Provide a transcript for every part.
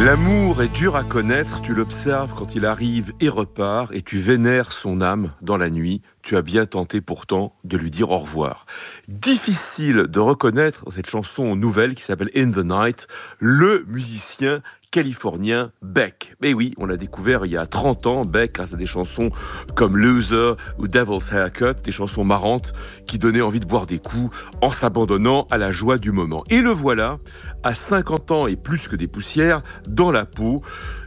L'amour est dur à connaître, tu l'observes quand il arrive et repart, et tu vénères son âme dans la nuit. Tu as bien tenté pourtant de lui dire au revoir. Difficile de reconnaître cette chanson nouvelle qui s'appelle In the Night, le musicien californien Beck. Mais oui, on l'a découvert il y a 30 ans, Beck, grâce à des chansons comme Loser ou Devil's Haircut, des chansons marrantes qui donnaient envie de boire des coups en s'abandonnant à la joie du moment. Et le voilà, à 50 ans et plus que des poussières, dans la peau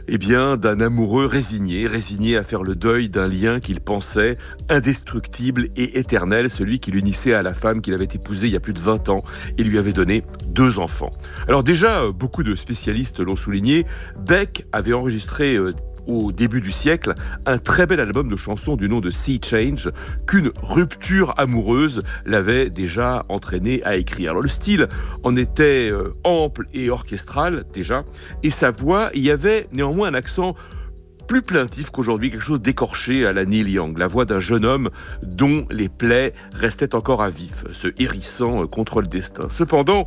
d'un amoureux résigné à faire le deuil d'un lien qu'il pensait indestructible et éternel, celui qui l'unissait à la femme qu'il avait épousée il y a plus de 20 ans et lui avait donné 2 enfants. Alors déjà, beaucoup de spécialistes l'ont souligné, Beck avait enregistré au début du siècle, un très bel album de chansons du nom de Sea Change qu'une rupture amoureuse l'avait déjà entraîné à écrire. Alors le style en était ample et orchestral déjà, et sa voix, il y avait néanmoins un accent plus plaintif qu'aujourd'hui, quelque chose d'écorché à la Neil Young, la voix d'un jeune homme dont les plaies restaient encore à vif, se hérissant contre le destin. Cependant,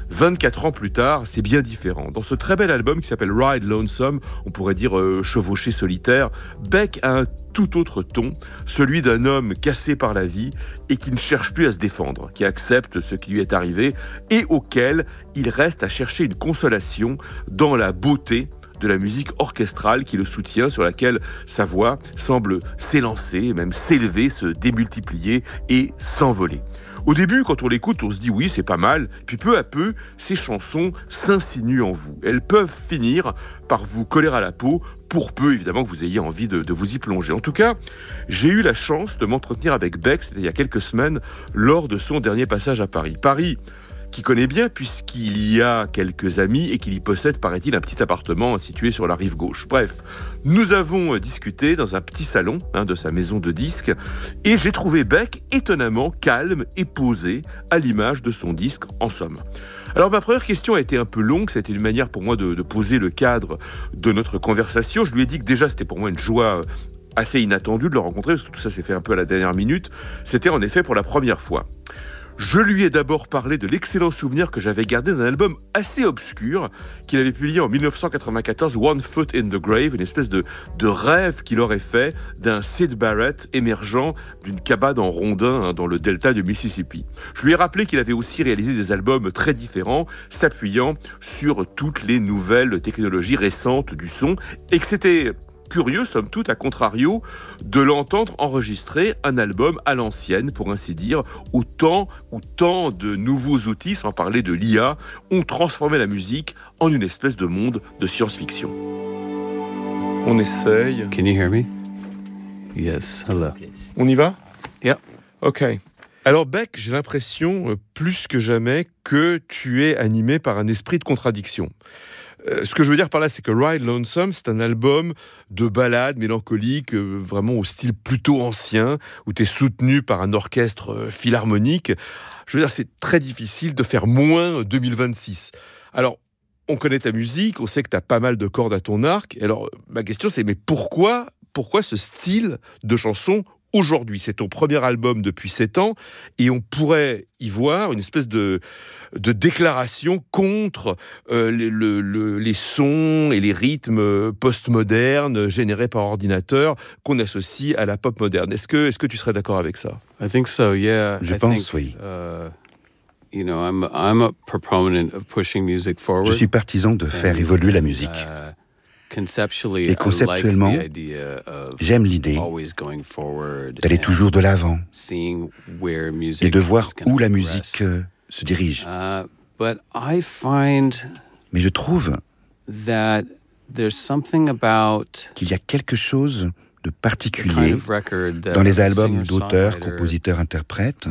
24 ans plus tard, c'est bien différent. Dans ce très bel album qui s'appelle Ride Lonesome, on pourrait dire chevauché solitaire, Beck a un tout autre ton, celui d'un homme cassé par la vie et qui ne cherche plus à se défendre, qui accepte ce qui lui est arrivé et auquel il reste à chercher une consolation dans la beauté de la musique orchestrale qui le soutient, sur laquelle sa voix semble s'élancer, même s'élever, se démultiplier et s'envoler. Au début, quand on l'écoute, on se dit oui, c'est pas mal. Puis peu à peu, ces chansons s'insinuent en vous. Elles peuvent finir par vous coller à la peau, pour peu évidemment que vous ayez envie de vous y plonger. En tout cas, j'ai eu la chance de m'entretenir avec Beck, c'était il y a quelques semaines, lors de son dernier passage à Paris. Paris, qui connaît bien puisqu'il y a quelques amis et qu'il y possède, paraît-il, un petit appartement situé sur la rive gauche. Bref, nous avons discuté dans un petit salon de sa maison de disques et j'ai trouvé Beck étonnamment calme et posé à l'image de son disque en somme. Alors ma première question a été un peu longue, ça a été une manière pour moi de poser le cadre de notre conversation. Je lui ai dit que déjà c'était pour moi une joie assez inattendue de le rencontrer, parce que tout ça s'est fait un peu à la dernière minute. C'était en effet pour la première fois. Je lui ai d'abord parlé de l'excellent souvenir que j'avais gardé d'un album assez obscur qu'il avait publié en 1994, One Foot in the Grave, une espèce de rêve qu'il aurait fait d'un Syd Barrett émergeant d'une cabane en rondin dans le delta du Mississippi. Je lui ai rappelé qu'il avait aussi réalisé des albums très différents, s'appuyant sur toutes les nouvelles technologies récentes du son, et que c'était curieux, somme toute, à contrario, de l'entendre enregistrer un album à l'ancienne, pour ainsi dire, où tant de nouveaux outils, sans parler de l'IA, ont transformé la musique en une espèce de monde de science-fiction. On essaye. Can you hear me? Yes, hello. On y va? Yeah. Ok. Alors Beck, j'ai l'impression, plus que jamais, que tu es animé par un esprit de contradiction. Ce que je veux dire par là, c'est que Ride Lonesome, c'est un album de ballades mélancoliques, vraiment au style plutôt ancien, où tu es soutenu par un orchestre philharmonique. Je veux dire, c'est très difficile de faire moins 2026. Alors, on connaît ta musique, on sait que tu as pas mal de cordes à ton arc. Alors, ma question, c'est, mais pourquoi ce style de chanson aujourd'hui? C'est ton premier album depuis 7 ans, et on pourrait y voir une espèce de déclaration contre les sons et les rythmes postmodernes générés par ordinateur qu'on associe à la pop moderne. Est-ce que tu serais d'accord avec ça? I think so, yeah. Je pense, oui. I'm a proponent of pushing music forward. Je suis partisan de faire évoluer la musique. Et conceptuellement, j'aime l'idée d'aller toujours de l'avant et de voir où la musique se dirige. Mais je trouve qu'il y a quelque chose de particulier dans les albums d'auteurs, compositeurs, interprètes,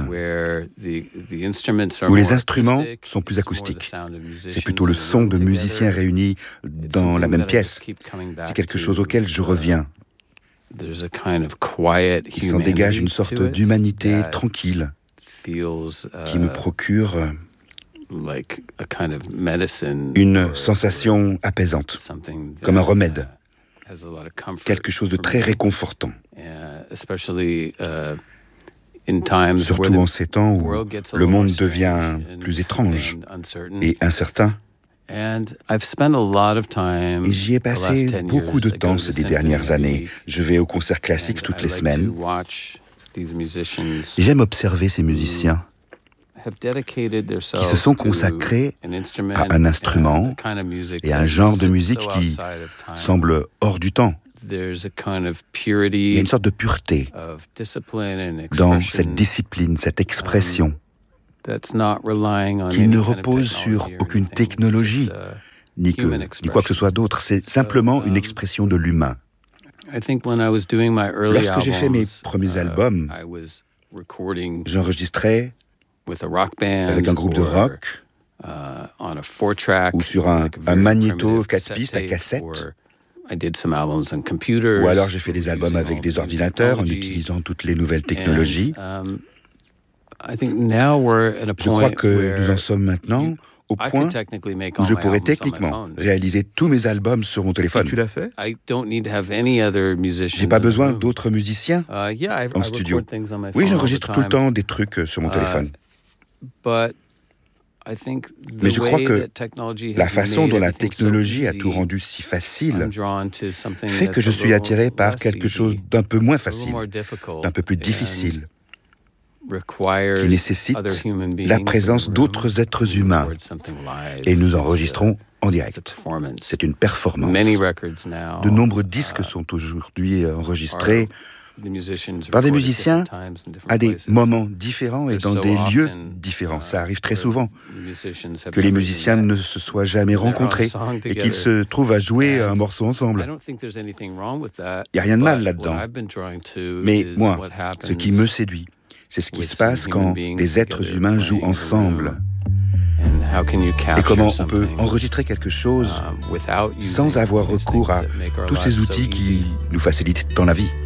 où les instruments sont plus acoustiques. C'est plutôt le son de musiciens réunis dans la même pièce. C'est quelque chose auquel je reviens. Il s'en dégage une sorte d'humanité tranquille qui me procure une sensation apaisante, comme un remède. Quelque chose de très réconfortant. Surtout en ces temps où le monde devient plus étrange et incertain. Et j'y ai passé beaucoup de temps ces dernières années. Je vais au concert classique toutes les semaines. Et j'aime observer ces musiciens qui se sont consacrés à un instrument et à un genre de musique qui semble hors du temps. Il y a une sorte de pureté dans cette discipline, cette expression, qui ne repose sur aucune technologie, ni quoi que ce soit d'autre. C'est simplement une expression de l'humain. Lorsque j'ai fait mes premiers albums, j'enregistrais avec un groupe de rock ou sur un magnéto 4 pistes à cassette. Ou alors j'ai fait des albums avec des ordinateurs en utilisant toutes les nouvelles technologies. Je crois que nous en sommes maintenant au point où je pourrais techniquement réaliser tous mes albums sur mon téléphone. Et tu l'as fait? J'ai pas besoin d'autres musiciens en studio. Oui, j'enregistre tout le temps des trucs sur mon téléphone. Mais je crois que la façon dont la technologie a tout rendu si facile fait que je suis attiré par quelque chose d'un peu moins facile, d'un peu plus difficile, qui nécessite la présence d'autres êtres humains. Et nous enregistrons en direct. C'est une performance. De nombreux disques sont aujourd'hui enregistrés par des musiciens à des moments différents et dans des lieux différents. Ça arrive très souvent que les musiciens ne se soient jamais rencontrés et qu'ils se trouvent à jouer un morceau ensemble. Il n'y a rien de mal là-dedans. Mais moi, ce qui me séduit, c'est ce qui se passe quand des êtres humains jouent ensemble. Et comment on peut enregistrer quelque chose sans avoir recours à tous ces outils qui nous facilitent tant la vie.